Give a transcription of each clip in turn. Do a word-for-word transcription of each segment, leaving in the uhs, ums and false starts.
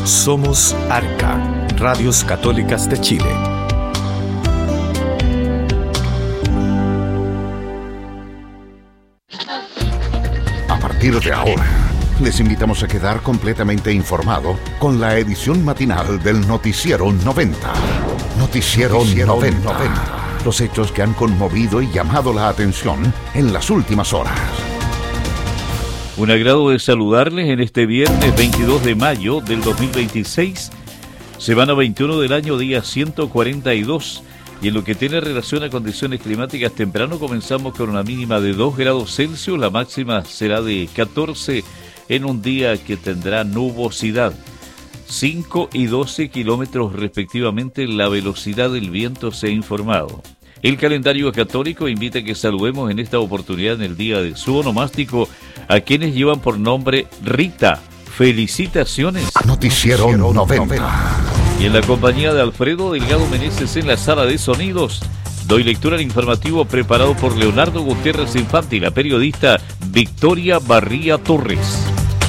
Somos Arca, Radios Católicas de Chile. A partir de ahora, les invitamos a quedar completamente informado con la edición matinal del Noticiero noventa. Noticiero, Noticiero noventa. noventa. Los hechos que han conmovido y llamado la atención en las últimas horas. Un agrado de saludarles en este viernes veintidós de mayo del dos mil veintiséis, semana veintiuno del año, día ciento cuarenta y dos. Y en lo que tiene relación a condiciones climáticas, temprano comenzamos con una mínima de dos grados Celsius, la máxima será de catorce en un día que tendrá nubosidad. cinco y doce kilómetros respectivamente la velocidad del viento se ha informado. El calendario católico invita a que saludemos en esta oportunidad, en el día de su onomástico, a quienes llevan por nombre Rita. Felicitaciones. Noticiero noventa. Y en la compañía de Alfredo Delgado Meneses en la sala de sonidos, doy lectura al informativo preparado por Leonardo Gutiérrez Infante y la periodista Victoria Barría Torres.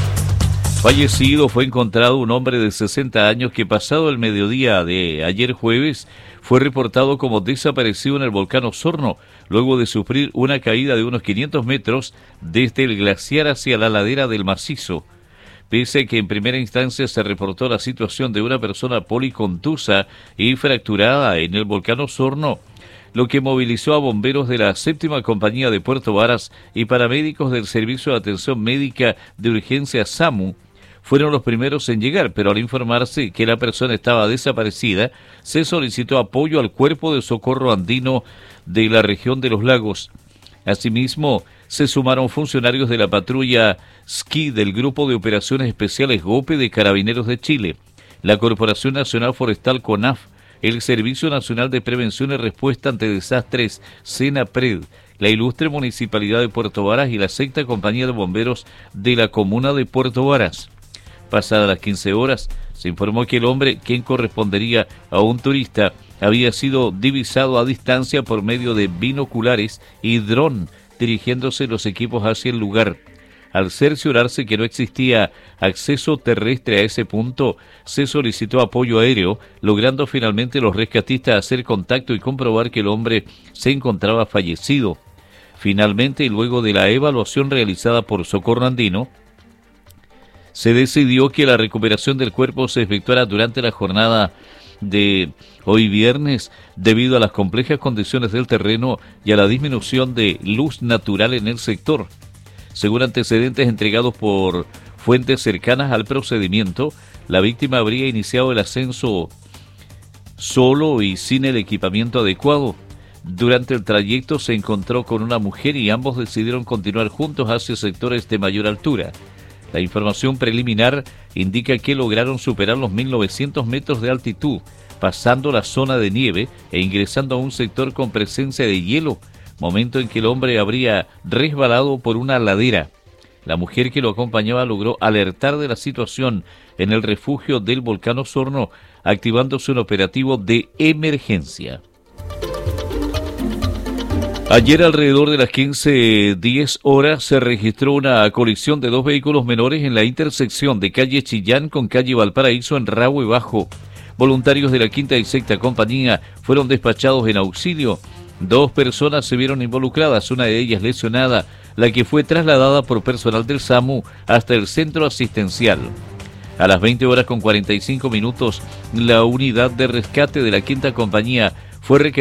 Fallecido fue encontrado un hombre de sesenta años que pasado el mediodía de ayer jueves fue reportado como desaparecido en el volcán Osorno, luego de sufrir una caída de unos quinientos metros desde el glaciar hacia la ladera del macizo. Pese a que en primera instancia se reportó la situación de una persona policontusa y fracturada en el volcán Osorno, lo que movilizó a bomberos de la séptima compañía de Puerto Varas y paramédicos del Servicio de Atención Médica de Urgencia SAMU, fueron los primeros en llegar, pero al informarse que la persona estaba desaparecida, se solicitó apoyo al Cuerpo de Socorro Andino de la región de los lagos. Asimismo, se sumaron funcionarios de la patrulla S C I del Grupo de Operaciones Especiales GOPE de Carabineros de Chile, la Corporación Nacional Forestal CONAF, el Servicio Nacional de Prevención y Respuesta ante Desastres SENAPRED, la Ilustre Municipalidad de Puerto Varas y la Sexta Compañía de Bomberos de la Comuna de Puerto Varas. Pasadas las quince horas, se informó que el hombre, quien correspondería a un turista, había sido divisado a distancia por medio de binoculares y dron, dirigiéndose los equipos hacia el lugar. Al cerciorarse que no existía acceso terrestre a ese punto, se solicitó apoyo aéreo, logrando finalmente los rescatistas hacer contacto y comprobar que el hombre se encontraba fallecido. Finalmente, y luego de la evaluación realizada por Socorro Andino, se decidió que la recuperación del cuerpo se efectuara durante la jornada de hoy viernes, debido a las complejas condiciones del terreno y a la disminución de luz natural en el sector. Según antecedentes entregados por fuentes cercanas al procedimiento, la víctima habría iniciado el ascenso solo y sin el equipamiento adecuado. Durante el trayecto se encontró con una mujer y ambos decidieron continuar juntos hacia sectores de mayor altura. La información preliminar indica que lograron superar los mil novecientos metros de altitud, pasando la zona de nieve e ingresando a un sector con presencia de hielo, momento en que el hombre habría resbalado por una ladera. La mujer que lo acompañaba logró alertar de la situación en el refugio del volcán Osorno, activándose un operativo de emergencia. Ayer alrededor de las quince diez horas se registró una colisión de dos vehículos menores en la intersección de calle Chillán con calle Valparaíso en Rahue Bajo. Voluntarios de la quinta y sexta compañía fueron despachados en auxilio. Dos personas se vieron involucradas, una de ellas lesionada, la que fue trasladada por personal del SAMU hasta el centro asistencial. A las veinte horas con cuarenta y cinco minutos, la unidad de rescate de la quinta compañía fue requerida